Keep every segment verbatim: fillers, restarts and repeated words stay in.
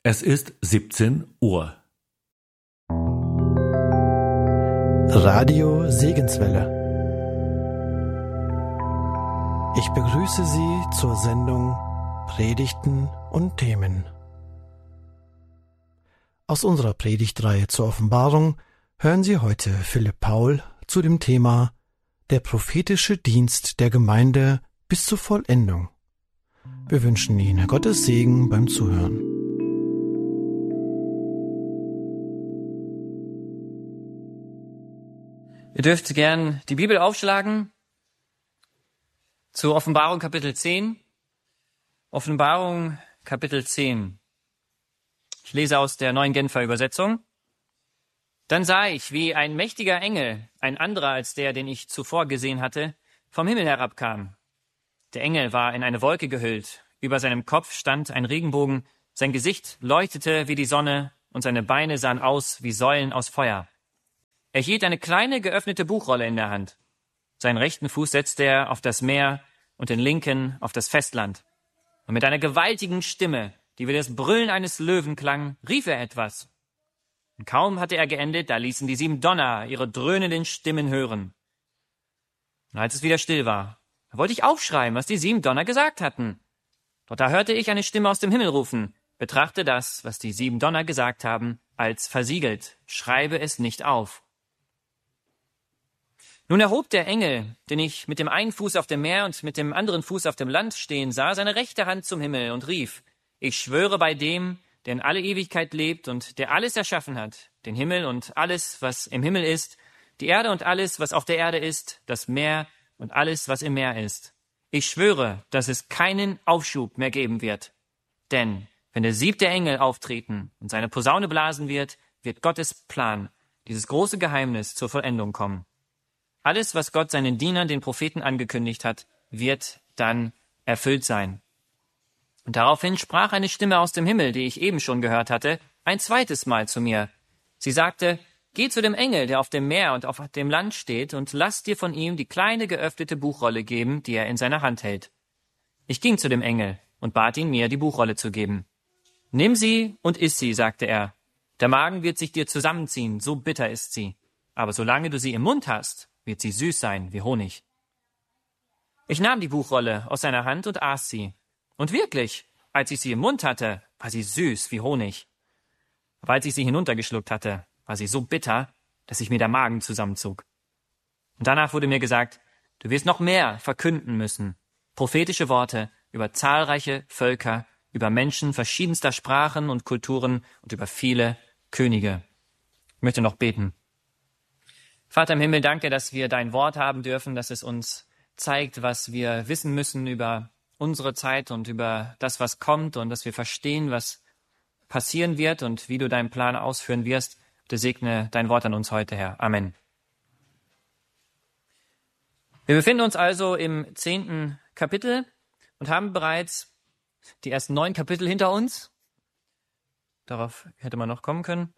Es ist siebzehn Uhr. Radio Segenswelle. Ich begrüße Sie zur Sendung Predigten und Themen. Aus unserer Predigtreihe zur Offenbarung hören Sie heute Philipp Paul zu dem Thema Der prophetische Dienst der Gemeinde bis zur Vollendung. Wir wünschen Ihnen Gottes Segen beim Zuhören. Ihr dürft gern die Bibel aufschlagen zur Offenbarung Kapitel zehn. Offenbarung Kapitel zehn. Ich lese aus der Neuen Genfer Übersetzung. Dann sah ich, wie ein mächtiger Engel, ein anderer als der, den ich zuvor gesehen hatte, vom Himmel herabkam. Der Engel war in eine Wolke gehüllt. Über seinem Kopf stand ein Regenbogen. Sein Gesicht leuchtete wie die Sonne und seine Beine sahen aus wie Säulen aus Feuer. Er hielt eine kleine geöffnete Buchrolle in der Hand. Seinen rechten Fuß setzte er auf das Meer und den linken auf das Festland. Und mit einer gewaltigen Stimme, die wie das Brüllen eines Löwen klang, rief er etwas. Und kaum hatte er geendet, da ließen die sieben Donner ihre dröhnenden Stimmen hören. Und als es wieder still war, da wollte ich aufschreien, was die sieben Donner gesagt hatten. Doch da hörte ich eine Stimme aus dem Himmel rufen: Betrachte das, was die sieben Donner gesagt haben, als versiegelt. Schreibe es nicht auf. Nun erhob der Engel, den ich mit dem einen Fuß auf dem Meer und mit dem anderen Fuß auf dem Land stehen sah, seine rechte Hand zum Himmel und rief: Ich schwöre bei dem, der in alle Ewigkeit lebt und der alles erschaffen hat, den Himmel und alles, was im Himmel ist, die Erde und alles, was auf der Erde ist, das Meer und alles, was im Meer ist. Ich schwöre, dass es keinen Aufschub mehr geben wird. Denn wenn der siebte Engel auftreten und seine Posaune blasen wird, wird Gottes Plan, dieses große Geheimnis, zur Vollendung kommen. Alles, was Gott seinen Dienern, den Propheten, angekündigt hat, wird dann erfüllt sein. Und daraufhin sprach eine Stimme aus dem Himmel, die ich eben schon gehört hatte, ein zweites Mal zu mir. Sie sagte: Geh zu dem Engel, der auf dem Meer und auf dem Land steht, und lass dir von ihm die kleine geöffnete Buchrolle geben, die er in seiner Hand hält. Ich ging zu dem Engel und bat ihn, mir die Buchrolle zu geben. Nimm sie und iss sie, sagte er. Der Magen wird sich dir zusammenziehen, so bitter ist sie. Aber solange du sie im Mund hast, wird sie süß sein wie Honig. Ich nahm die Buchrolle aus seiner Hand und aß sie. Und wirklich, als ich sie im Mund hatte, war sie süß wie Honig. Aber als ich sie hinuntergeschluckt hatte, war sie so bitter, dass sich mir der Magen zusammenzog. Und danach wurde mir gesagt: Du wirst noch mehr verkünden müssen. Prophetische Worte über zahlreiche Völker, über Menschen verschiedenster Sprachen und Kulturen und über viele Könige. Ich möchte noch beten. Vater im Himmel, danke, dass wir dein Wort haben dürfen, dass es uns zeigt, was wir wissen müssen über unsere Zeit und über das, was kommt, und dass wir verstehen, was passieren wird und wie du deinen Plan ausführen wirst. Bitte segne dein Wort an uns heute, Herr. Amen. Wir befinden uns also im zehnten Kapitel und haben bereits die ersten neun Kapitel hinter uns. Darauf hätte man noch kommen können.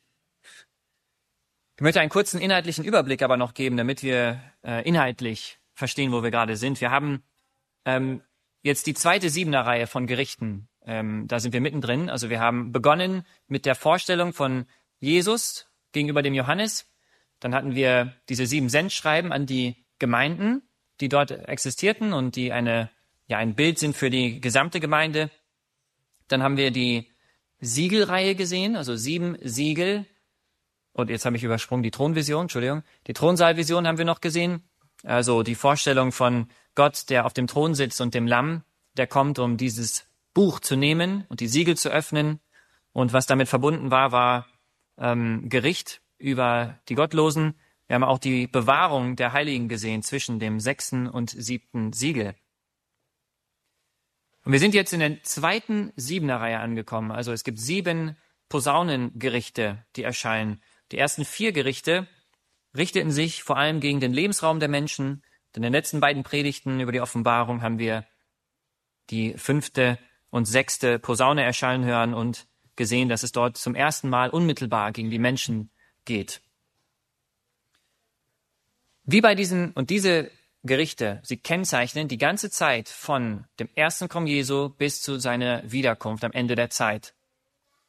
Ich möchte einen kurzen inhaltlichen Überblick aber noch geben, damit wir äh, inhaltlich verstehen, wo wir gerade sind. Wir haben ähm, jetzt die zweite Siebener-Reihe von Gerichten. Ähm, da sind wir mittendrin. Also wir haben begonnen mit der Vorstellung von Jesus gegenüber dem Johannes. Dann hatten wir diese sieben Sendschreiben an die Gemeinden, die dort existierten und die eine, ja, ein Bild sind für die gesamte Gemeinde. Dann haben wir die Siegelreihe gesehen, also sieben Siegel. Und jetzt habe ich übersprungen die Thronvision, Entschuldigung. Die Thronsaalvision haben wir noch gesehen. Also die Vorstellung von Gott, der auf dem Thron sitzt, und dem Lamm, der kommt, um dieses Buch zu nehmen und die Siegel zu öffnen. Und was damit verbunden war, war ähm, Gericht über die Gottlosen. Wir haben auch die Bewahrung der Heiligen gesehen zwischen dem sechsten und siebten Siegel. Und wir sind jetzt in der zweiten Siebener-Reihe angekommen. Also es gibt sieben Posaunengerichte, die erscheinen. Die ersten vier Gerichte richteten sich vor allem gegen den Lebensraum der Menschen. In den letzten beiden Predigten über die Offenbarung haben wir die fünfte und sechste Posaune erschallen hören und gesehen, dass es dort zum ersten Mal unmittelbar gegen die Menschen geht. Wie bei diesen, und diese Gerichte, sie kennzeichnen die ganze Zeit von dem ersten Kommen Jesu bis zu seiner Wiederkunft am Ende der Zeit.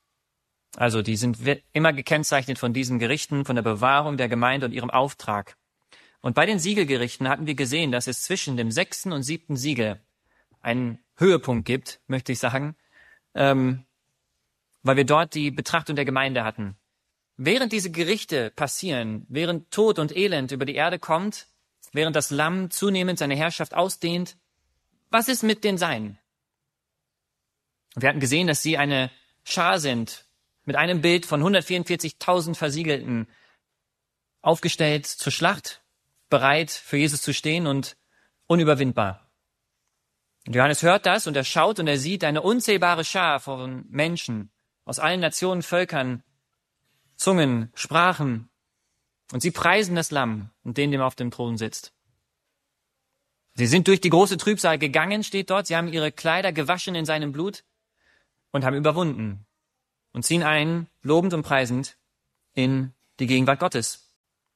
Also die sind immer gekennzeichnet von diesen Gerichten, von der Bewahrung der Gemeinde und ihrem Auftrag. Und bei den Siegelgerichten hatten wir gesehen, dass es zwischen dem sechsten und siebten Siegel einen Höhepunkt gibt, möchte ich sagen, ähm, weil wir dort die Betrachtung der Gemeinde hatten. Während diese Gerichte passieren, während Tod und Elend über die Erde kommt, während das Lamm zunehmend seine Herrschaft ausdehnt, was ist mit den Seinen? Wir hatten gesehen, dass sie eine Schar sind, mit einem Bild von hundertvierundvierzigtausend Versiegelten, aufgestellt zur Schlacht, bereit für Jesus zu stehen und unüberwindbar. Und Johannes hört das und er schaut und er sieht eine unzählbare Schar von Menschen aus allen Nationen, Völkern, Zungen, Sprachen. Und sie preisen das Lamm und den, der auf dem Thron sitzt. Sie sind durch die große Trübsal gegangen, steht dort. Sie haben ihre Kleider gewaschen in seinem Blut und haben überwunden und ziehen ein, lobend und preisend, in die Gegenwart Gottes.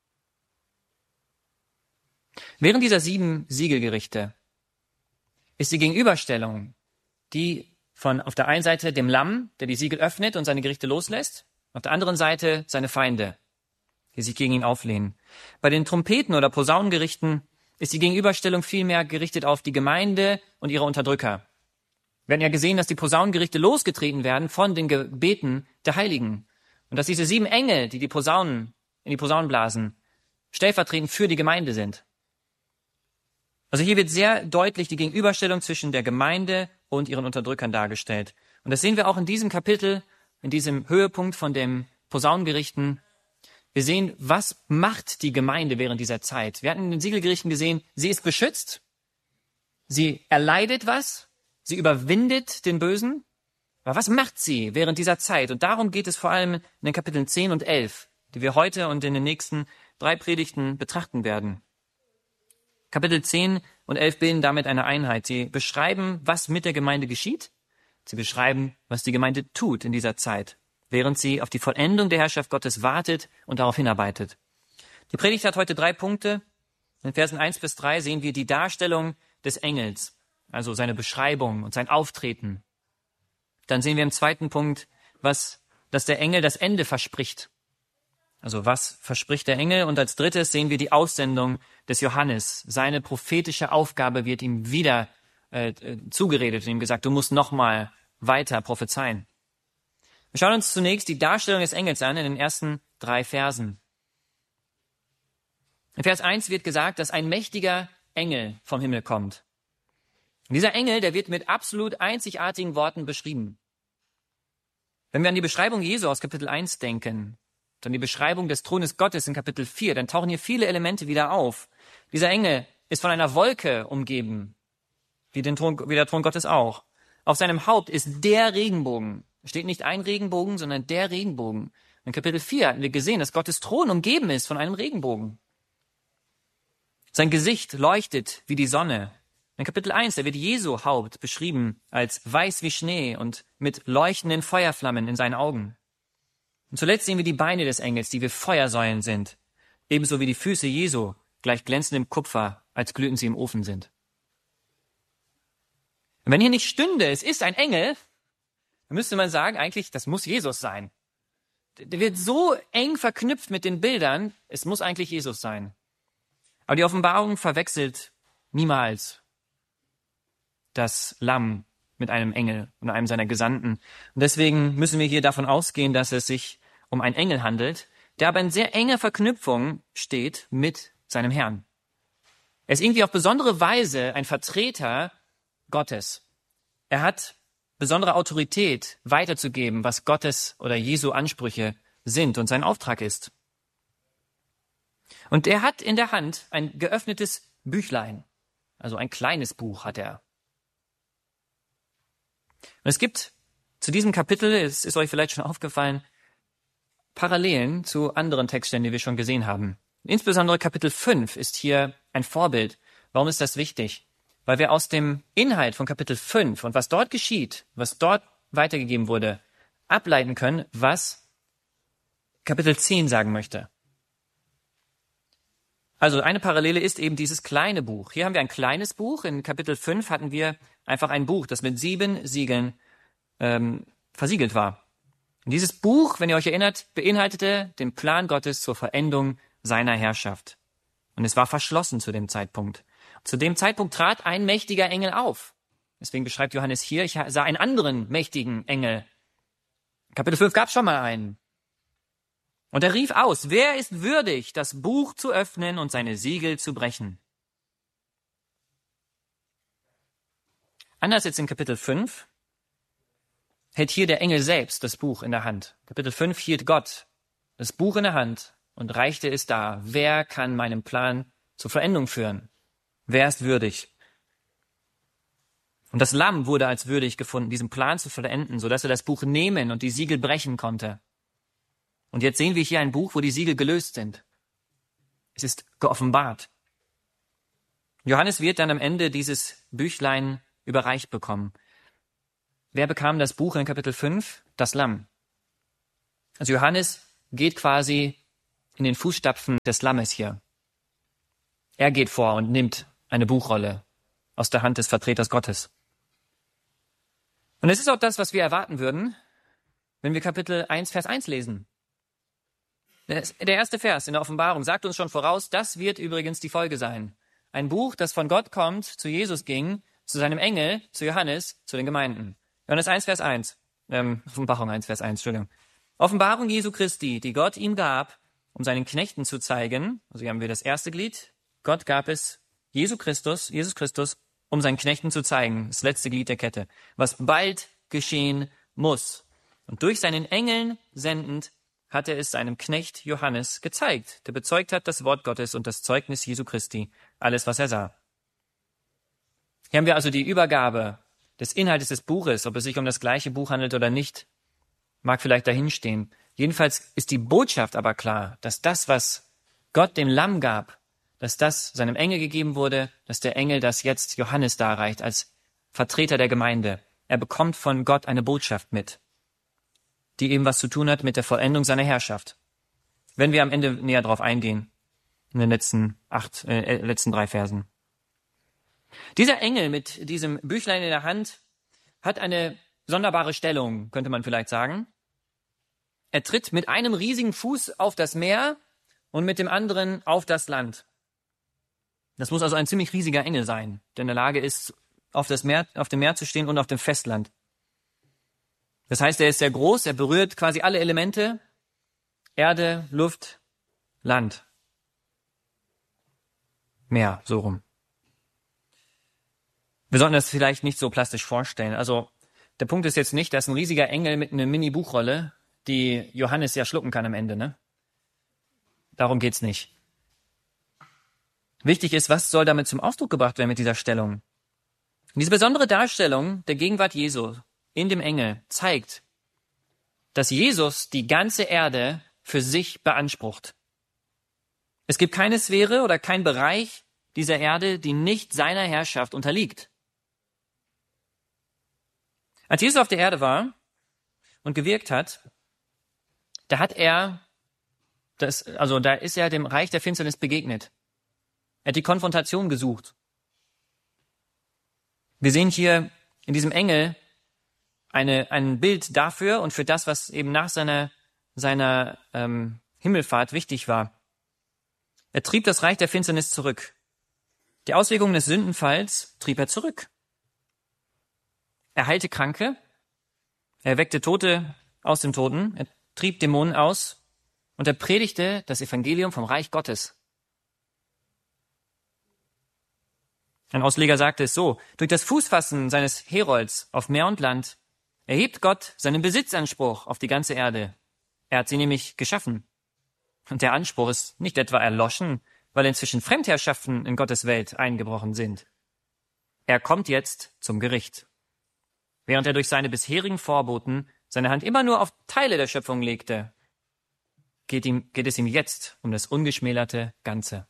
Während dieser sieben Siegelgerichte ist die Gegenüberstellung, die von auf der einen Seite dem Lamm, der die Siegel öffnet und seine Gerichte loslässt, auf der anderen Seite seine Feinde, die sich gegen ihn auflehnen. Bei den Trompeten- oder Posaunengerichten ist die Gegenüberstellung vielmehr gerichtet auf die Gemeinde und ihre Unterdrücker. Wir hatten ja gesehen, dass die Posaunengerichte losgetreten werden von den Gebeten der Heiligen. Und dass diese sieben Engel, die die Posaunen in die Posaunen blasen, stellvertretend für die Gemeinde sind. Also hier wird sehr deutlich die Gegenüberstellung zwischen der Gemeinde und ihren Unterdrückern dargestellt. Und das sehen wir auch in diesem Kapitel, in diesem Höhepunkt von den Posaunengerichten. Wir sehen, was macht die Gemeinde während dieser Zeit. Wir hatten in den Siegelgerichten gesehen, sie ist beschützt, sie erleidet was, sie überwindet den Bösen. Aber was macht sie während dieser Zeit? Und darum geht es vor allem in den Kapiteln zehn und elf, die wir heute und in den nächsten drei Predigten betrachten werden. Kapitel zehn und elf bilden damit eine Einheit. Sie beschreiben, was mit der Gemeinde geschieht. Sie beschreiben, was die Gemeinde tut in dieser Zeit, während sie auf die Vollendung der Herrschaft Gottes wartet und darauf hinarbeitet. Die Predigt hat heute drei Punkte. In Versen eins bis drei sehen wir die Darstellung des Engels, also seine Beschreibung und sein Auftreten. Dann sehen wir im zweiten Punkt, was, dass der Engel das Ende verspricht. Also was verspricht der Engel? Und als drittes sehen wir die Aussendung des Johannes. Seine prophetische Aufgabe wird ihm wieder äh, zugeredet und ihm gesagt, du musst nochmal weiter prophezeien. Wir schauen uns zunächst die Darstellung des Engels an in den ersten drei Versen. In Vers eins wird gesagt, dass ein mächtiger Engel vom Himmel kommt. Und dieser Engel, der wird mit absolut einzigartigen Worten beschrieben. Wenn wir an die Beschreibung Jesu aus Kapitel eins denken, dann die Beschreibung des Thrones Gottes in Kapitel vier, dann tauchen hier viele Elemente wieder auf. Dieser Engel ist von einer Wolke umgeben, wie, den Thron, wie der Thron Gottes auch. Auf seinem Haupt ist der Regenbogen. Es steht nicht ein Regenbogen, sondern der Regenbogen. In Kapitel vier hatten wir gesehen, dass Gottes Thron umgeben ist von einem Regenbogen. Sein Gesicht leuchtet wie die Sonne. In Kapitel eins, da wird Jesu Haupt beschrieben als weiß wie Schnee und mit leuchtenden Feuerflammen in seinen Augen. Und zuletzt sehen wir die Beine des Engels, die wie Feuersäulen sind, ebenso wie die Füße Jesu gleich glänzendem Kupfer, als glühten sie im Ofen sind. Und wenn hier nicht stünde, es ist ein Engel, dann müsste man sagen, eigentlich, das muss Jesus sein. Der wird so eng verknüpft mit den Bildern, es muss eigentlich Jesus sein. Aber die Offenbarung verwechselt niemals das Lamm mit einem Engel und einem seiner Gesandten. Und deswegen müssen wir hier davon ausgehen, dass es sich um einen Engel handelt, der aber in sehr enger Verknüpfung steht mit seinem Herrn. Er ist irgendwie auf besondere Weise ein Vertreter Gottes. Er hat besondere Autorität weiterzugeben, was Gottes oder Jesu Ansprüche sind und sein Auftrag ist. Und er hat in der Hand ein geöffnetes Büchlein, also ein kleines Buch hat er. Und es gibt zu diesem Kapitel, es ist euch vielleicht schon aufgefallen, Parallelen zu anderen Textstellen, die wir schon gesehen haben. Insbesondere Kapitel fünf ist hier ein Vorbild. Warum ist das wichtig? Weil wir aus dem Inhalt von Kapitel fünf und was dort geschieht, was dort weitergegeben wurde, ableiten können, was Kapitel zehn sagen möchte. Also eine Parallele ist eben dieses kleine Buch. Hier haben wir ein kleines Buch. In Kapitel fünf hatten wir einfach ein Buch, das mit sieben Siegeln ähm, versiegelt war. Und dieses Buch, wenn ihr euch erinnert, beinhaltete den Plan Gottes zur Vollendung seiner Herrschaft. Und es war verschlossen zu dem Zeitpunkt. Zu dem Zeitpunkt trat ein mächtiger Engel auf. Deswegen beschreibt Johannes hier, ich sah einen anderen mächtigen Engel. Kapitel fünf gab es schon mal einen. Und er rief aus, wer ist würdig, das Buch zu öffnen und seine Siegel zu brechen? Anders als in Kapitel fünf hält hier der Engel selbst das Buch in der Hand. Kapitel fünf hielt Gott das Buch in der Hand und reichte es dar. Wer kann meinen Plan zur Vollendung führen? Wer ist würdig? Und das Lamm wurde als würdig gefunden, diesen Plan zu vollenden, sodass er das Buch nehmen und die Siegel brechen konnte. Und jetzt sehen wir hier ein Buch, wo die Siegel gelöst sind. Es ist geoffenbart. Johannes wird dann am Ende dieses Büchlein überreicht bekommen. Wer bekam das Buch in Kapitel fünf? Das Lamm. Also Johannes geht quasi in den Fußstapfen des Lammes hier. Er geht vor und nimmt eine Buchrolle aus der Hand des Vertreters Gottes. Und es ist auch das, was wir erwarten würden, wenn wir Kapitel eins, Vers eins lesen. Der erste Vers in der Offenbarung sagt uns schon voraus, das wird übrigens die Folge sein. Ein Buch, das von Gott kommt, zu Jesus ging, zu seinem Engel, zu Johannes, zu den Gemeinden. Johannes eins, Vers eins. Ähm, Offenbarung eins, Vers eins, Entschuldigung. Offenbarung Jesu Christi, die Gott ihm gab, um seinen Knechten zu zeigen. Also hier haben wir das erste Glied. Gott gab es Jesu Christus, Jesus Christus, um seinen Knechten zu zeigen. Das letzte Glied der Kette. Was bald geschehen muss. Und durch seinen Engeln sendend hat er es seinem Knecht Johannes gezeigt, der bezeugt hat das Wort Gottes und das Zeugnis Jesu Christi, alles, was er sah. Hier haben wir also die Übergabe des Inhaltes des Buches, ob es sich um das gleiche Buch handelt oder nicht, mag vielleicht dahinstehen. Jedenfalls ist die Botschaft aber klar, dass das, was Gott dem Lamm gab, dass das seinem Engel gegeben wurde, dass der Engel das jetzt Johannes darreicht als Vertreter der Gemeinde. Er bekommt von Gott eine Botschaft mit, die eben was zu tun hat mit der Vollendung seiner Herrschaft. Wenn wir am Ende näher drauf eingehen, in den letzten acht, äh, letzten drei Versen. Dieser Engel mit diesem Büchlein in der Hand hat eine sonderbare Stellung, könnte man vielleicht sagen. Er tritt mit einem riesigen Fuß auf das Meer und mit dem anderen auf das Land. Das muss also ein ziemlich riesiger Engel sein, der in der Lage ist, auf, das Meer, auf dem Meer zu stehen und auf dem Festland. Das heißt, er ist sehr groß, er berührt quasi alle Elemente, Erde, Luft, Land, Meer, so rum. Wir sollten das vielleicht nicht so plastisch vorstellen. Also der Punkt ist jetzt nicht, dass ein riesiger Engel mit einer Mini-Buchrolle, die Johannes ja schlucken kann am Ende, ne? Darum geht's nicht. Wichtig ist, was soll damit zum Ausdruck gebracht werden mit dieser Stellung? Und diese besondere Darstellung der Gegenwart Jesu in dem Engel zeigt, dass Jesus die ganze Erde für sich beansprucht. Es gibt keine Sphäre oder kein Bereich dieser Erde, die nicht seiner Herrschaft unterliegt. Als Jesus auf der Erde war und gewirkt hat, da hat er, das, also da ist er dem Reich der Finsternis begegnet. Er hat die Konfrontation gesucht. Wir sehen hier in diesem Engel eine, ein Bild dafür und für das, was eben nach seiner, seiner ähm, Himmelfahrt wichtig war. Er trieb das Reich der Finsternis zurück. Die Auswirkungen des Sündenfalls trieb er zurück. Er heilte Kranke, er weckte Tote aus dem Toten, er trieb Dämonen aus und er predigte das Evangelium vom Reich Gottes. Ein Ausleger sagte es so: Durch das Fußfassen seines Herolds auf Meer und Land erhebt Gott seinen Besitzanspruch auf die ganze Erde. Er hat sie nämlich geschaffen. Und der Anspruch ist nicht etwa erloschen, weil inzwischen Fremdherrschaften in Gottes Welt eingebrochen sind. Er kommt jetzt zum Gericht. Während er durch seine bisherigen Vorboten seine Hand immer nur auf Teile der Schöpfung legte, geht, ihm, geht es ihm jetzt um das ungeschmälerte Ganze.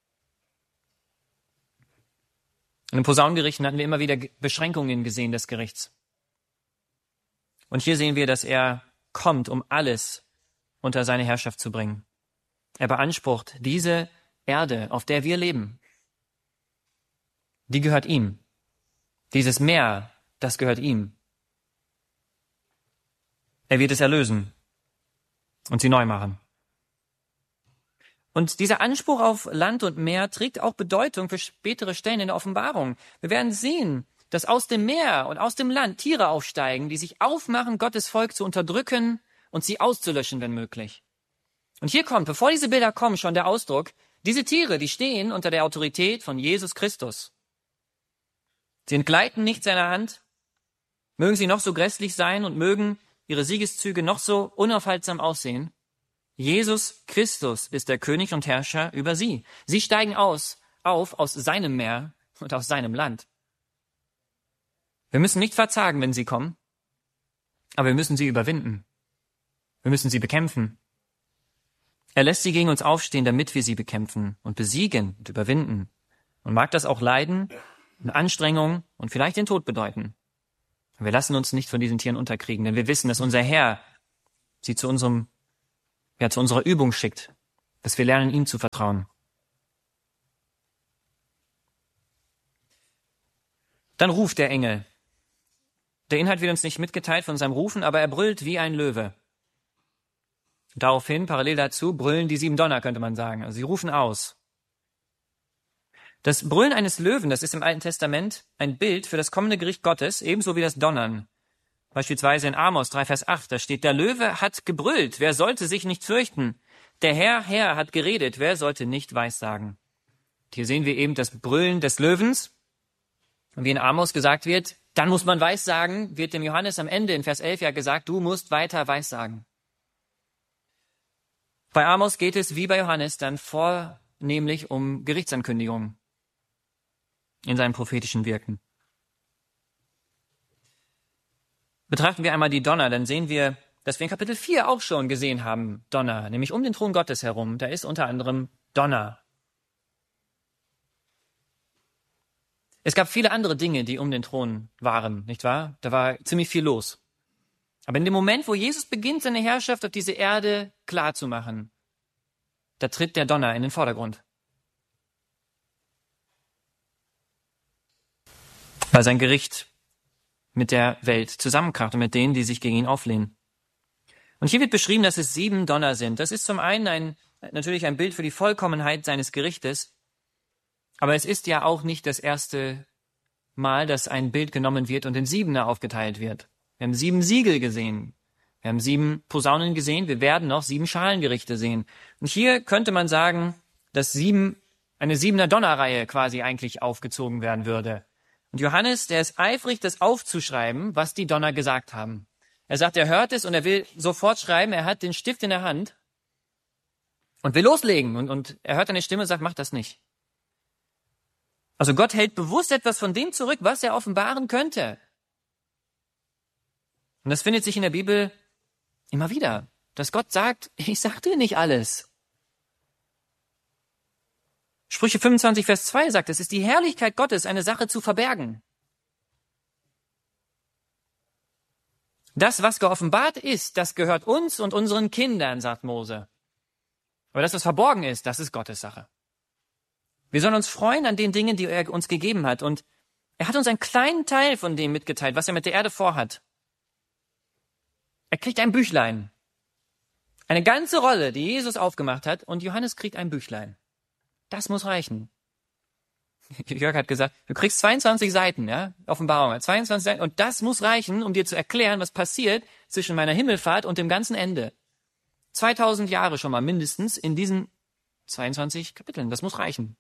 In den Posaunengerichten hatten wir immer wieder Beschränkungen gesehen des Gerichts. Und hier sehen wir, dass er kommt, um alles unter seine Herrschaft zu bringen. Er beansprucht diese Erde, auf der wir leben. Die gehört ihm. Dieses Meer, das gehört ihm. Er wird es erlösen und sie neu machen. Und dieser Anspruch auf Land und Meer trägt auch Bedeutung für spätere Stellen in der Offenbarung. Wir werden sehen, dass aus dem Meer und aus dem Land Tiere aufsteigen, die sich aufmachen, Gottes Volk zu unterdrücken und sie auszulöschen, wenn möglich. Und hier kommt, bevor diese Bilder kommen, schon der Ausdruck, diese Tiere, die stehen unter der Autorität von Jesus Christus. Sie entgleiten nicht seiner Hand, mögen sie noch so grässlich sein und mögen ihre Siegeszüge noch so unaufhaltsam aussehen. Jesus Christus ist der König und Herrscher über sie. Sie steigen aus, auf aus seinem Meer und aus seinem Land. Wir müssen nicht verzagen, wenn sie kommen, aber wir müssen sie überwinden. Wir müssen sie bekämpfen. Er lässt sie gegen uns aufstehen, damit wir sie bekämpfen und besiegen und überwinden. Und mag das auch Leiden und Anstrengung und vielleicht den Tod bedeuten. Wir lassen uns nicht von diesen Tieren unterkriegen, denn wir wissen, dass unser Herr sie zu unserem ja, zu unserer Übung schickt, dass wir lernen, ihm zu vertrauen. Dann ruft der Engel. Der Inhalt wird uns nicht mitgeteilt von seinem Rufen, aber er brüllt wie ein Löwe. Daraufhin, parallel dazu, brüllen die sieben Donner, könnte man sagen. Also sie rufen aus. Das Brüllen eines Löwen, das ist im Alten Testament ein Bild für das kommende Gericht Gottes, ebenso wie das Donnern. Beispielsweise in Amos drei, Vers acht, da steht, der Löwe hat gebrüllt, wer sollte sich nicht fürchten? Der Herr, Herr hat geredet, wer sollte nicht weissagen? Und hier sehen wir eben das Brüllen des Löwens. Und wie in Amos gesagt wird, dann muss man weissagen, wird dem Johannes am Ende in Vers elf ja gesagt, du musst weiter weissagen. Bei Amos geht es wie bei Johannes dann vornehmlich um Gerichtsankündigungen in seinem prophetischen Wirken. Betrachten wir einmal die Donner, dann sehen wir, dass wir in Kapitel vier auch schon gesehen haben, Donner, nämlich um den Thron Gottes herum. Da ist unter anderem Donner. Es gab viele andere Dinge, die um den Thron waren, nicht wahr? Da war ziemlich viel los. Aber in dem Moment, wo Jesus beginnt, seine Herrschaft auf diese Erde klar zu machen, da tritt der Donner in den Vordergrund. Weil sein Gericht mit der Welt zusammenkracht und mit denen, die sich gegen ihn auflehnen. Und hier wird beschrieben, dass es sieben Donner sind. Das ist zum einen ein, natürlich ein Bild für die Vollkommenheit seines Gerichtes, aber es ist ja auch nicht das erste Mal, dass ein Bild genommen wird und in Siebener aufgeteilt wird. Wir haben sieben Siegel gesehen, wir haben sieben Posaunen gesehen, wir werden noch sieben Schalengerichte sehen. Und hier könnte man sagen, dass sieben, eine siebener Donnerreihe quasi eigentlich aufgezogen werden würde. Und Johannes, der ist eifrig, das aufzuschreiben, was die Donner gesagt haben. Er sagt, er hört es und er will sofort schreiben, er hat den Stift in der Hand und will loslegen. Und, und er hört eine Stimme und sagt, mach das nicht. Also Gott hält bewusst etwas von dem zurück, was er offenbaren könnte. Und das findet sich in der Bibel immer wieder, dass Gott sagt, ich sag dir nicht alles. Sprüche fünfundzwanzig, Vers zwei sagt, es ist die Herrlichkeit Gottes, eine Sache zu verbergen. Das, was geoffenbart ist, das gehört uns und unseren Kindern, sagt Mose. Aber das, was verborgen ist, das ist Gottes Sache. Wir sollen uns freuen an den Dingen, die er uns gegeben hat. Und er hat uns einen kleinen Teil von dem mitgeteilt, was er mit der Erde vorhat. Er kriegt ein Büchlein. Eine ganze Rolle, die Jesus aufgemacht hat. Und Johannes kriegt ein Büchlein. Das muss reichen. Jörg hat gesagt, du kriegst zweiundzwanzig Seiten, ja, Offenbarung, zweiundzwanzig Seiten, und das muss reichen, um dir zu erklären, was passiert zwischen meiner Himmelfahrt und dem ganzen Ende. zweitausend Jahre schon mal mindestens in diesen zweiundzwanzig Kapiteln, das muss reichen.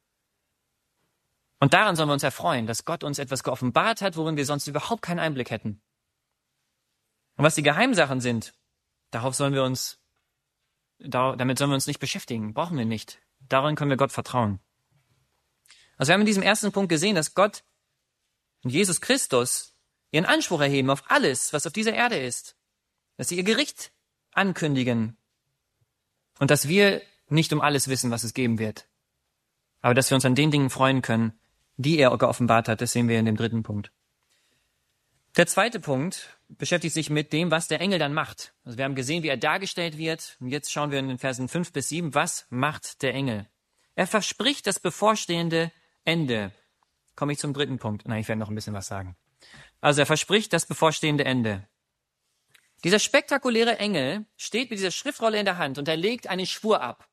Und daran sollen wir uns erfreuen, dass Gott uns etwas geoffenbart hat, worin wir sonst überhaupt keinen Einblick hätten. Und was die Geheimsachen sind, darauf sollen wir uns, damit sollen wir uns nicht beschäftigen, brauchen wir nicht. Darin können wir Gott vertrauen. Also wir haben in diesem ersten Punkt gesehen, dass Gott und Jesus Christus ihren Anspruch erheben auf alles, was auf dieser Erde ist. Dass sie ihr Gericht ankündigen. Und dass wir nicht um alles wissen, was es geben wird. Aber dass wir uns an den Dingen freuen können, die er geoffenbart hat. Das sehen wir in dem dritten Punkt. Der zweite Punkt beschäftigt sich mit dem, was der Engel dann macht. Also wir haben gesehen, wie er dargestellt wird. Und jetzt schauen wir in den Versen fünf bis sieben, was macht der Engel? Er verspricht das bevorstehende Ende. Komme ich zum dritten Punkt. Nein, ich werde noch ein bisschen was sagen. Also er verspricht das bevorstehende Ende. Dieser spektakuläre Engel steht mit dieser Schriftrolle in der Hand und er legt einen Schwur ab.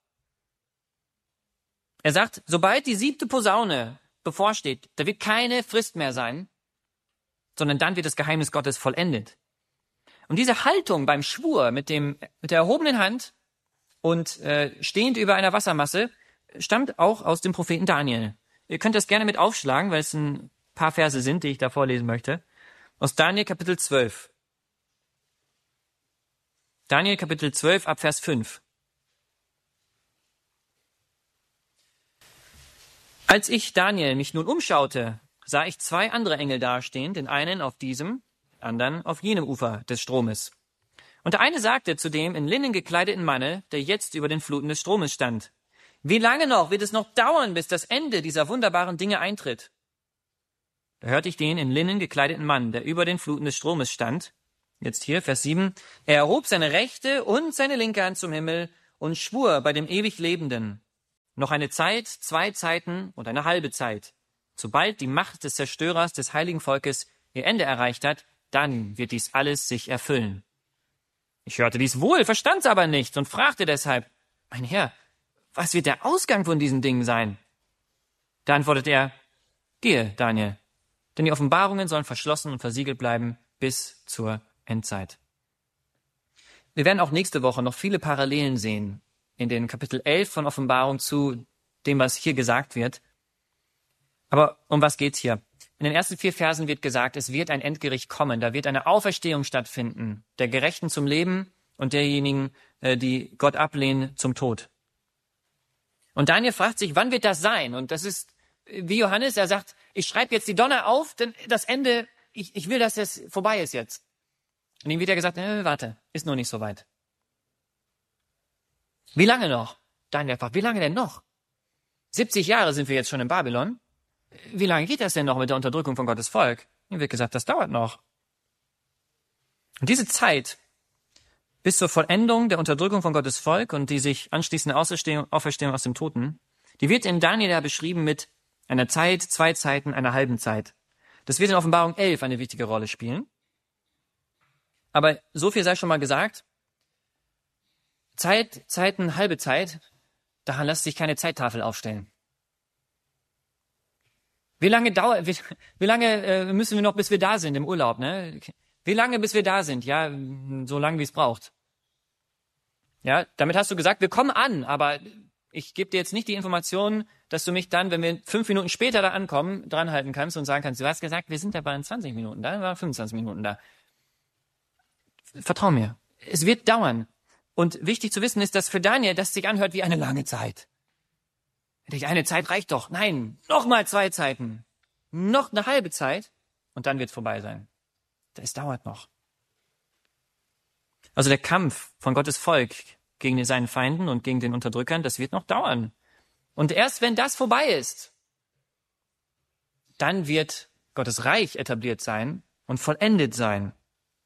Er sagt, sobald die siebte Posaune bevorsteht, da wird keine Frist mehr sein, sondern dann wird das Geheimnis Gottes vollendet. Und diese Haltung beim Schwur mit dem mit der erhobenen Hand und äh, stehend über einer Wassermasse stammt auch aus dem Propheten Daniel. Ihr könnt das gerne mit aufschlagen, weil es ein paar Verse sind, die ich da vorlesen möchte. Aus Daniel Kapitel zwölf. Daniel Kapitel zwölf ab Vers fünf. Als ich, Daniel, mich nun umschaute, sah ich zwei andere Engel dastehen, den einen auf diesem, den anderen auf jenem Ufer des Stromes. Und der eine sagte zu dem in Linnen gekleideten Manne, der jetzt über den Fluten des Stromes stand: Wie lange noch wird es noch dauern, bis das Ende dieser wunderbaren Dinge eintritt? Da hörte ich den in Linnen gekleideten Mann, der über den Fluten des Stromes stand. Jetzt hier, Vers sieben. Er erhob seine rechte und seine linke Hand zum Himmel und schwur bei dem ewig Lebenden: Noch eine Zeit, zwei Zeiten und eine halbe Zeit. Sobald die Macht des Zerstörers des heiligen Volkes ihr Ende erreicht hat, dann wird dies alles sich erfüllen. Ich hörte dies wohl, verstand's aber nicht und fragte deshalb: Mein Herr, was wird der Ausgang von diesen Dingen sein? Da antwortete er: Gehe, Daniel, denn die Offenbarungen sollen verschlossen und versiegelt bleiben bis zur Endzeit. Wir werden auch nächste Woche noch viele Parallelen sehen in den Kapitel elf von Offenbarung zu dem, was hier gesagt wird. Aber um was geht's hier? In den ersten vier Versen wird gesagt, es wird ein Endgericht kommen. Da wird eine Auferstehung stattfinden, der Gerechten zum Leben und derjenigen, die Gott ablehnen, zum Tod. Und Daniel fragt sich, wann wird das sein? Und das ist wie Johannes, er sagt, ich schreibe jetzt die Donner auf, denn das Ende, ich, ich will, dass das vorbei ist jetzt. Und ihm wird ja gesagt, äh, warte, ist noch nicht so weit. Wie lange noch? Daniel fragt, wie lange denn noch? siebzig Jahre sind wir jetzt schon in Babylon. Wie lange geht das denn noch mit der Unterdrückung von Gottes Volk? Ihm wird gesagt, das dauert noch. Und diese Zeit bis zur Vollendung der Unterdrückung von Gottes Volk und die sich anschließende Auferstehung, Auferstehung aus dem Toten, die wird in Daniel ja beschrieben mit einer Zeit, zwei Zeiten, einer halben Zeit. Das wird in Offenbarung elf eine wichtige Rolle spielen. Aber so viel sei schon mal gesagt. Zeit, Zeiten, halbe Zeit, daran lässt sich keine Zeittafel aufstellen. Wie lange dauert, wie, wie lange äh, müssen wir noch, bis wir da sind im Urlaub, ne? Wie lange, bis wir da sind? Ja, so lange, wie es braucht. Ja, damit hast du gesagt, wir kommen an, aber ich gebe dir jetzt nicht die Information, dass du mich dann, wenn wir fünf Minuten später da ankommen, dranhalten kannst und sagen kannst, du hast gesagt, wir sind dabei in zwanzig Minuten da, wir waren fünfundzwanzig Minuten da. Vertrau mir, es wird dauern. Und wichtig zu wissen ist, dass für Daniel das sich anhört wie eine lange Zeit. Eine Zeit reicht doch. Nein, nochmal zwei Zeiten. Noch eine halbe Zeit und dann wird es vorbei sein. Es dauert noch. Also der Kampf von Gottes Volk gegen seinen Feinden und gegen den Unterdrückern, das wird noch dauern. Und erst wenn das vorbei ist, dann wird Gottes Reich etabliert sein und vollendet sein.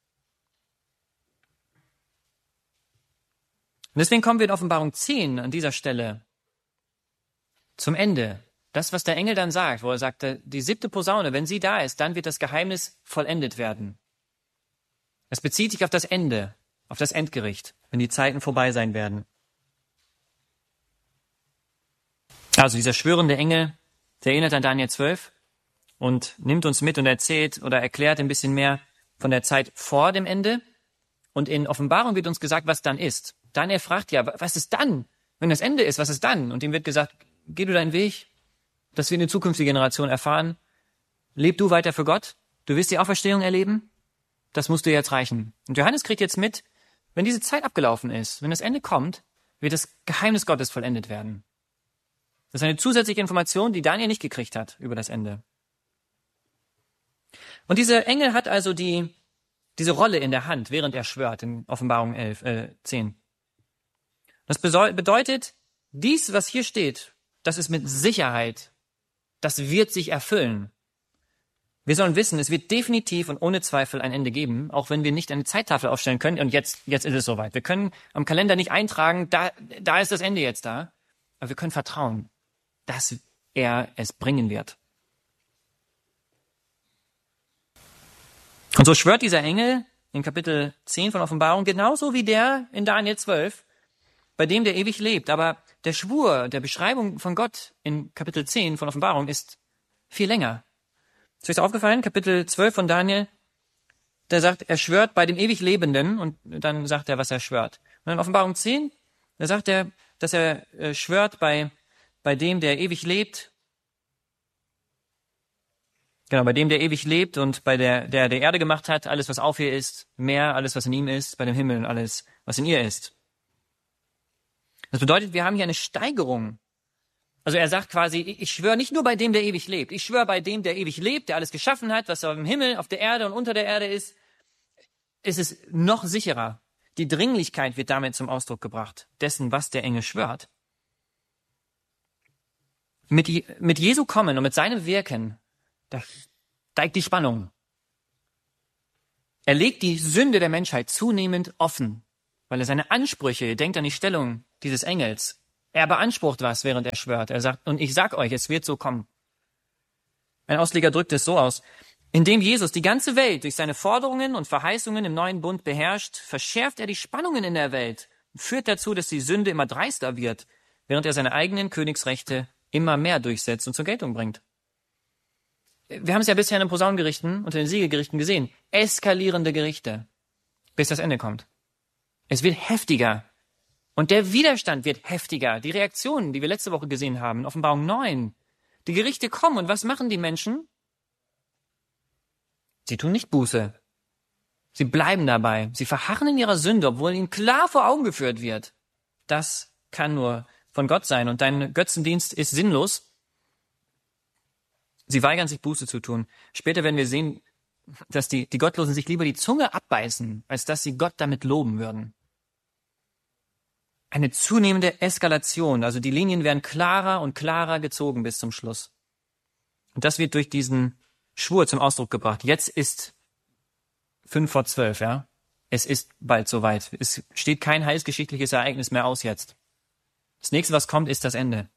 Und deswegen kommen wir in Offenbarung zehn an dieser Stelle zum Ende. Das, was der Engel dann sagt, wo er sagt, die siebte Posaune, wenn sie da ist, dann wird das Geheimnis vollendet werden. Es bezieht sich auf das Ende, auf das Endgericht, wenn die Zeiten vorbei sein werden. Also dieser schwörende Engel, der erinnert an Daniel zwölf und nimmt uns mit und erzählt oder erklärt ein bisschen mehr von der Zeit vor dem Ende. Und in Offenbarung wird uns gesagt, was dann ist. Daniel fragt ja, was ist dann? Wenn das Ende ist, was ist dann? Und ihm wird gesagt, geh du deinen Weg, dass wir eine zukünftige Generation erfahren. Leb du weiter für Gott. Du wirst die Auferstehung erleben. Das musst du jetzt reichen. Und Johannes kriegt jetzt mit, wenn diese Zeit abgelaufen ist, wenn das Ende kommt, wird das Geheimnis Gottes vollendet werden. Das ist eine zusätzliche Information, die Daniel nicht gekriegt hat über das Ende. Und dieser Engel hat also die, diese Rolle in der Hand, während er schwört, in Offenbarung elf, äh, zehn. Das bedeutet, dies, was hier steht, das ist mit Sicherheit, das wird sich erfüllen. Wir sollen wissen, es wird definitiv und ohne Zweifel ein Ende geben, auch wenn wir nicht eine Zeittafel aufstellen können. Und jetzt, jetzt ist es soweit. Wir können am Kalender nicht eintragen, da, da ist das Ende jetzt da. Aber wir können vertrauen, dass er es bringen wird. Und so schwört dieser Engel in Kapitel zehn von Offenbarung genauso wie der in Daniel zwölf, bei dem der ewig lebt. Aber der Schwur der Beschreibung von Gott in Kapitel zehn von Offenbarung ist viel länger. Ist euch das aufgefallen? Kapitel zwölf von Daniel, der sagt, er schwört bei dem ewig Lebenden und dann sagt er, was er schwört. Und in Offenbarung zehn, da sagt er, dass er äh, schwört bei, bei dem, der ewig lebt. Genau, bei dem, der ewig lebt und bei der, der der Erde gemacht hat, alles, was auf ihr ist, Meer, alles, was in ihm ist, bei dem Himmel und alles, was in ihr ist. Das bedeutet, wir haben hier eine Steigerung. Also er sagt quasi, ich schwöre nicht nur bei dem, der ewig lebt. Ich schwöre bei dem, der ewig lebt, der alles geschaffen hat, was im Himmel, auf der Erde und unter der Erde ist. Es ist noch sicherer. Die Dringlichkeit wird damit zum Ausdruck gebracht, dessen, was der Engel schwört. Mit, mit Jesu Kommen und mit seinem Wirken, da steigt die Spannung. Er legt die Sünde der Menschheit zunehmend offen, weil er seine Ansprüche, ihr denkt an die Stellung dieses Engels, er beansprucht was, während er schwört. Er sagt, und ich sag euch, es wird so kommen. Ein Ausleger drückt es so aus: Indem Jesus die ganze Welt durch seine Forderungen und Verheißungen im neuen Bund beherrscht, verschärft er die Spannungen in der Welt und führt dazu, dass die Sünde immer dreister wird, während er seine eigenen Königsrechte immer mehr durchsetzt und zur Geltung bringt. Wir haben es ja bisher in den Posaunengerichten und in den Siegelgerichten gesehen. Eskalierende Gerichte, bis das Ende kommt. Es wird heftiger. Und der Widerstand wird heftiger. Die Reaktionen, die wir letzte Woche gesehen haben, in Offenbarung neun. Die Gerichte kommen. Und was machen die Menschen? Sie tun nicht Buße. Sie bleiben dabei. Sie verharren in ihrer Sünde, obwohl ihnen klar vor Augen geführt wird. Das kann nur von Gott sein. Und dein Götzendienst ist sinnlos. Sie weigern sich, Buße zu tun. Später werden wir sehen, dass die, die Gottlosen sich lieber die Zunge abbeißen, als dass sie Gott damit loben würden. Eine zunehmende Eskalation, also die Linien werden klarer und klarer gezogen bis zum Schluss. Und das wird durch diesen Schwur zum Ausdruck gebracht. Jetzt ist fünf vor zwölf, ja. Es ist bald soweit. Es steht kein heilsgeschichtliches Ereignis mehr aus jetzt. Das nächste, was kommt, ist das Ende.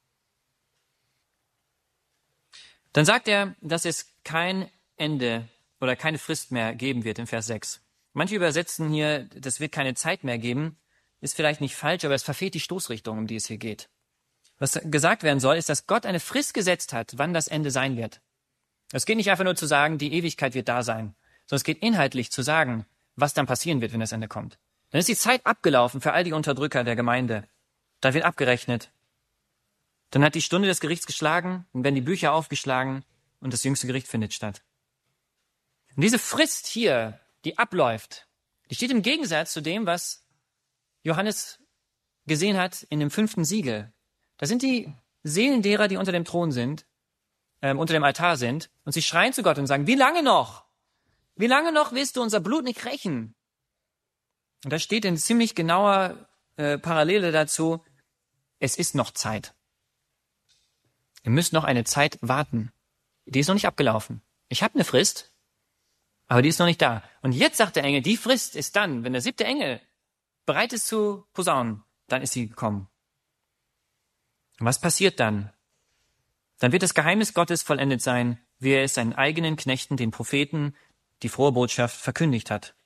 Dann sagt er, dass es kein Ende oder keine Frist mehr geben wird in Vers sechs. Manche übersetzen hier, das wird keine Zeit mehr geben. Ist vielleicht nicht falsch, aber es verfehlt die Stoßrichtung, um die es hier geht. Was gesagt werden soll, ist, dass Gott eine Frist gesetzt hat, wann das Ende sein wird. Es geht nicht einfach nur zu sagen, die Ewigkeit wird da sein, sondern es geht inhaltlich zu sagen, was dann passieren wird, wenn das Ende kommt. Dann ist die Zeit abgelaufen für all die Unterdrücker der Gemeinde. Da wird abgerechnet. Dann hat die Stunde des Gerichts geschlagen und werden die Bücher aufgeschlagen und das jüngste Gericht findet statt. Und diese Frist hier, die abläuft, die steht im Gegensatz zu dem, was Johannes gesehen hat in dem fünften Siegel. Da sind die Seelen derer, die unter dem Thron sind, ähm, unter dem Altar sind, und sie schreien zu Gott und sagen, wie lange noch? Wie lange noch willst du unser Blut nicht rächen? Und da steht in ziemlich genauer äh, Parallele dazu, es ist noch Zeit. Ihr müsst noch eine Zeit warten. Die ist noch nicht abgelaufen. Ich habe eine Frist, aber die ist noch nicht da. Und jetzt sagt der Engel, die Frist ist dann, wenn der siebte Engel bereit ist zu posaunen, dann ist sie gekommen. Und was passiert dann? Dann wird das Geheimnis Gottes vollendet sein, wie er es seinen eigenen Knechten, den Propheten, die frohe Botschaft verkündigt hat.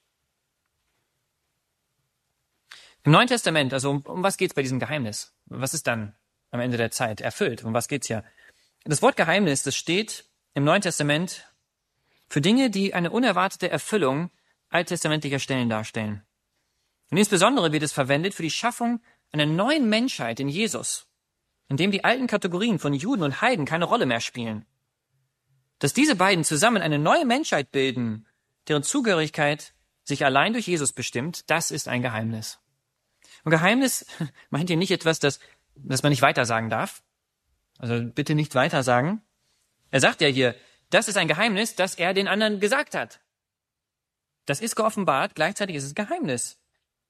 Im Neuen Testament, also um, um was geht's bei diesem Geheimnis? Was ist dann am Ende der Zeit erfüllt? Um was geht's hier? Das Wort Geheimnis, das steht im Neuen Testament für Dinge, die eine unerwartete Erfüllung alttestamentlicher Stellen darstellen. Und insbesondere wird es verwendet für die Schaffung einer neuen Menschheit in Jesus, in dem die alten Kategorien von Juden und Heiden keine Rolle mehr spielen. Dass diese beiden zusammen eine neue Menschheit bilden, deren Zugehörigkeit sich allein durch Jesus bestimmt, das ist ein Geheimnis. Und Geheimnis meint hier nicht etwas, das, das man nicht weitersagen darf. Also bitte nicht weitersagen. Er sagt ja hier, das ist ein Geheimnis, das er den anderen gesagt hat. Das ist geoffenbart, gleichzeitig ist es Geheimnis.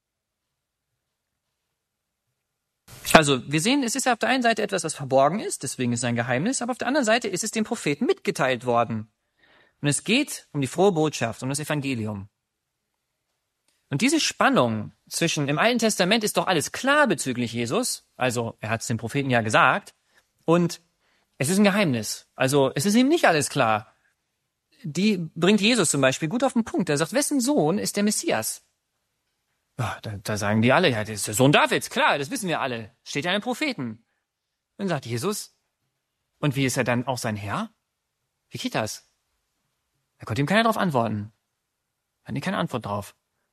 Also wir sehen, es ist auf der einen Seite etwas, was verborgen ist, deswegen ist es ein Geheimnis, aber auf der anderen Seite ist es dem Propheten mitgeteilt worden. Und es geht um die frohe Botschaft, um das Evangelium. Und diese Spannung zwischen, im Alten Testament ist doch alles klar bezüglich Jesus, also er hat es den Propheten ja gesagt, und es ist ein Geheimnis, also es ist ihm nicht alles klar. die bringt Jesus zum Beispiel gut auf den Punkt. Er sagt, wessen Sohn ist der Messias? Ja, da, da sagen die alle, ja, das ist der Sohn Davids, klar, das wissen wir alle. Steht ja in den Propheten. Dann sagt Jesus, und wie ist er dann auch sein Herr? Wie geht das? Da konnte ihm keiner drauf antworten. Hat nie keine Antwort drauf.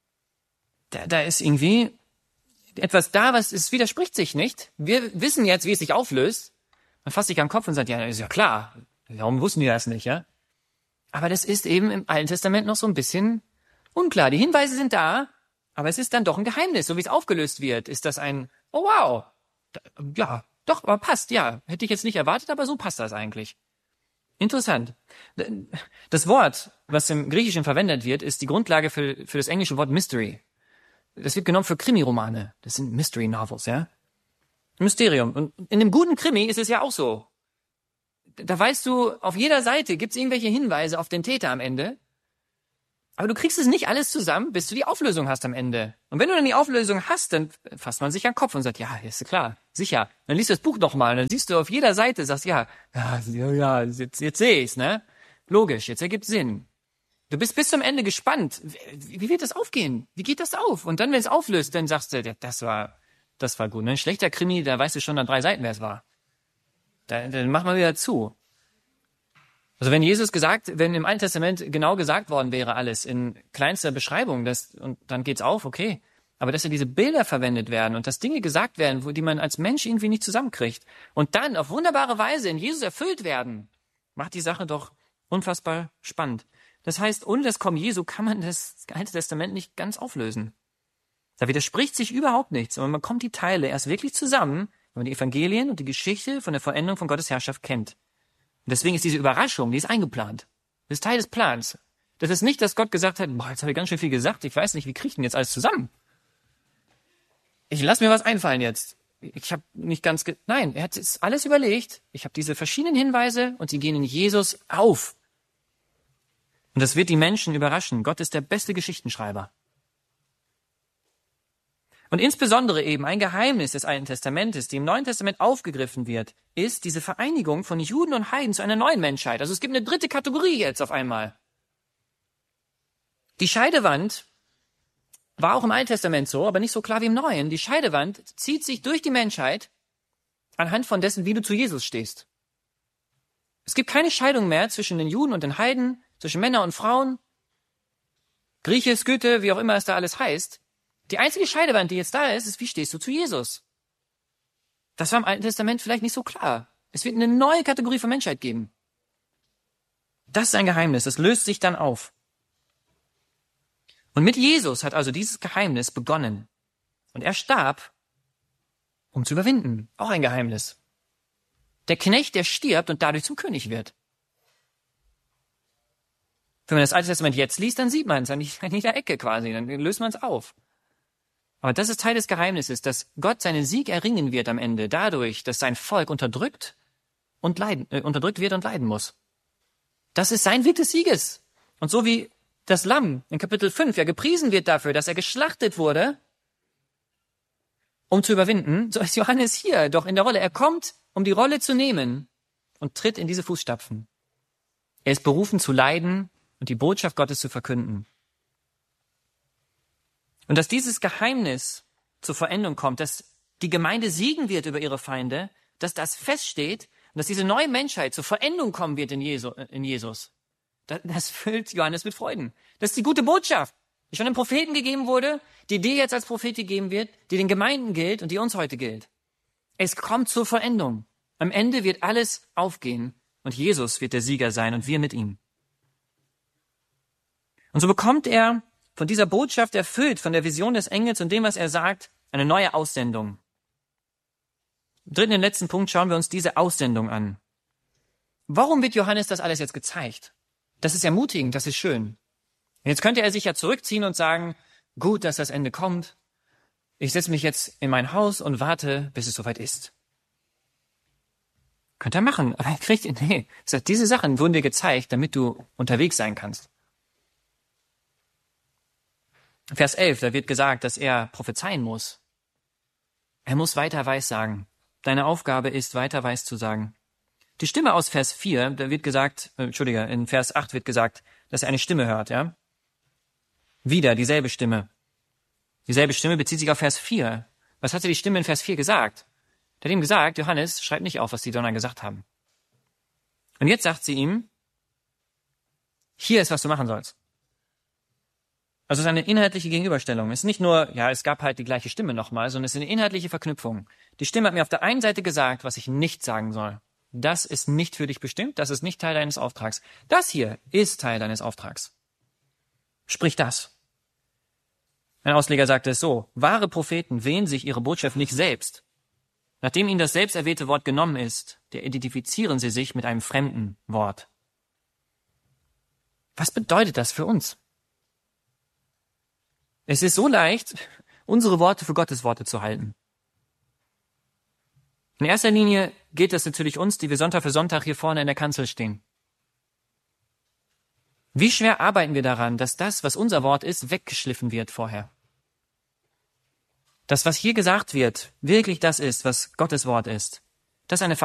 Da, da ist irgendwie etwas da, was es widerspricht sich nicht. Wir wissen jetzt, wie es sich auflöst. Man fasst sich am Kopf und sagt, ja, ist ja klar. Warum wussten die das nicht, ja? Aber das ist eben im Alten Testament noch so ein bisschen unklar. Die Hinweise sind da, aber es ist dann doch ein Geheimnis. So wie es aufgelöst wird, ist das ein, oh wow, da, ja, doch, aber passt, ja. Hätte ich jetzt nicht erwartet, aber so passt das eigentlich. Interessant. Das Wort, was im Griechischen verwendet wird, ist die Grundlage für, für das englische Wort Mystery. Das wird genommen für Krimiromane. Das sind Mystery Novels, ja. Ein Mysterium. Und in einem guten Krimi ist es ja auch so. Da weißt du, auf jeder Seite gibt's irgendwelche Hinweise auf den Täter am Ende. Aber du kriegst es nicht alles zusammen, bis du die Auflösung hast am Ende. Und wenn du dann die Auflösung hast, dann fasst man sich an den Kopf und sagt, ja, ist klar, sicher. Dann liest du das Buch nochmal und dann siehst du auf jeder Seite, sagst, ja, ja, ja, jetzt, jetzt sehe ich's, ne? Logisch, jetzt ergibt Sinn. Du bist bis zum Ende gespannt. Wie, wie wird das aufgehen? Wie geht das auf? Und dann, wenn es auflöst, dann sagst du, ja, das war, das war gut. Ne? Ein schlechter Krimi, da weißt du schon an drei Seiten, wer es war. Dann, dann mach mal wieder zu. Also wenn Jesus gesagt, wenn im Alten Testament genau gesagt worden wäre alles in kleinster Beschreibung, das, und dann geht's auf, okay. Aber dass ja diese Bilder verwendet werden und dass Dinge gesagt werden, wo die man als Mensch irgendwie nicht zusammenkriegt und dann auf wunderbare Weise in Jesus erfüllt werden, macht die Sache doch unfassbar spannend. Das heißt, ohne das Kommen Jesu kann man das Alte Testament nicht ganz auflösen. Da widerspricht sich überhaupt nichts, aber man kommt die Teile erst wirklich zusammen, wenn man die Evangelien und die Geschichte von der Vollendung von Gottes Herrschaft kennt. Und deswegen ist diese Überraschung, die ist eingeplant. Das ist Teil des Plans. Das ist nicht, dass Gott gesagt hat, boah, jetzt habe ich ganz schön viel gesagt, ich weiß nicht, wie kriege ich denn jetzt alles zusammen? Ich lasse mir was einfallen jetzt. Ich habe nicht ganz... Ge- Nein, er hat jetzt alles überlegt. Ich habe diese verschiedenen Hinweise und sie gehen in Jesus auf. Und das wird die Menschen überraschen. Gott ist der beste Geschichtenschreiber. Und insbesondere eben ein Geheimnis des Alten Testamentes, die im Neuen Testament aufgegriffen wird, ist diese Vereinigung von Juden und Heiden zu einer neuen Menschheit. Also es gibt eine dritte Kategorie jetzt auf einmal. Die Scheidewand war auch im Alten Testament so, aber nicht so klar wie im Neuen. Die Scheidewand zieht sich durch die Menschheit anhand von dessen, wie du zu Jesus stehst. Es gibt keine Scheidung mehr zwischen den Juden und den Heiden, zwischen Männern und Frauen, Grieche, Skythe, wie auch immer es da alles heißt. Die einzige Scheidewand, die jetzt da ist, ist, wie stehst du zu Jesus? Das war im Alten Testament vielleicht nicht so klar. Es wird eine neue Kategorie von Menschheit geben. Das ist ein Geheimnis, das löst sich dann auf. Und mit Jesus hat also dieses Geheimnis begonnen. Und er starb, um zu überwinden. Auch ein Geheimnis. Der Knecht, der stirbt und dadurch zum König wird. Wenn man das Alte Testament jetzt liest, dann sieht man es an jeder Ecke quasi, dann löst man es auf. Aber das ist Teil des Geheimnisses, dass Gott seinen Sieg erringen wird am Ende, dadurch, dass sein Volk unterdrückt und leiden, äh, unterdrückt wird und leiden muss. Das ist sein Weg des Sieges. Und so wie das Lamm in Kapitel fünf ja gepriesen wird dafür, dass er geschlachtet wurde, um zu überwinden, so ist Johannes hier doch in der Rolle. Er kommt, um die Rolle zu nehmen und tritt in diese Fußstapfen. Er ist berufen zu leiden und die Botschaft Gottes zu verkünden. Und dass dieses Geheimnis zur Vollendung kommt, dass die Gemeinde siegen wird über ihre Feinde, dass das feststeht und dass diese neue Menschheit zur Vollendung kommen wird in, Jesu, in Jesus, das, das füllt Johannes mit Freuden. Das ist die gute Botschaft, die schon den Propheten gegeben wurde, die dir jetzt als Prophet gegeben wird, die den Gemeinden gilt und die uns heute gilt. Es kommt zur Vollendung. Am Ende wird alles aufgehen und Jesus wird der Sieger sein und wir mit ihm. Und so bekommt er von dieser Botschaft erfüllt, von der Vision des Engels und dem, was er sagt, eine neue Aussendung. Im dritten und letzten Punkt schauen wir uns diese Aussendung an. Warum wird Johannes das alles jetzt gezeigt? Das ist ermutigend, das ist schön. Und jetzt könnte er sich ja zurückziehen und sagen, gut, dass das Ende kommt. Ich setze mich jetzt in mein Haus und warte, bis es soweit ist. Könnte er machen, aber er kriegt, nee, diese Sachen wurden dir gezeigt, damit du unterwegs sein kannst. Vers elf, da wird gesagt, dass er prophezeien muss. Er muss weiter Weissagen. Deine Aufgabe ist, weiter Weis zu sagen. Die Stimme aus Vers vier, da wird gesagt, äh, Entschuldige, in Vers acht wird gesagt, dass er eine Stimme hört, ja? Wieder dieselbe Stimme. Dieselbe Stimme bezieht sich auf Vers vier. Was hatte die Stimme in Vers vier gesagt? Der hat ihm gesagt, Johannes, schreib nicht auf, was die Donner gesagt haben. Und jetzt sagt sie ihm, hier ist, was du machen sollst. Also es ist eine inhaltliche Gegenüberstellung. Es ist nicht nur, ja, es gab halt die gleiche Stimme nochmal, sondern es ist eine inhaltliche Verknüpfung. Die Stimme hat mir auf der einen Seite gesagt, was ich nicht sagen soll. Das ist nicht für dich bestimmt, das ist nicht Teil deines Auftrags. Das hier ist Teil deines Auftrags. Sprich das. Ein Ausleger sagte es so, wahre Propheten wählen sich ihre Botschaft nicht selbst. Nachdem ihnen das selbst erwählte Wort genommen ist, der identifizieren sie sich mit einem fremden Wort. Was bedeutet das für uns? Es ist so leicht, unsere Worte für Gottes Worte zu halten. In erster Linie gilt das natürlich uns, die wir Sonntag für Sonntag hier vorne in der Kanzel stehen. Wie schwer arbeiten wir daran, dass das, was unser Wort ist, weggeschliffen wird vorher? Das, was hier gesagt wird, wirklich das ist, was Gottes Wort ist. Das ist eine